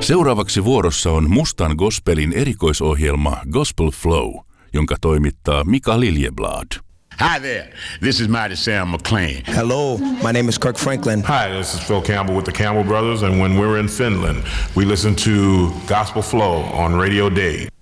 Seuraavaksi vuorossa on Mustan gospelin erikoisohjelma Gospel Flow, jonka toimittaa Mika Liljeblad. Hi there, this is Mighty Sam McLean. Hello, my name is Kirk Franklin. Hi, this is Phil Campbell with the Campbell Brothers, and when we're in Finland, we listen to Gospel Flow on Radio Day.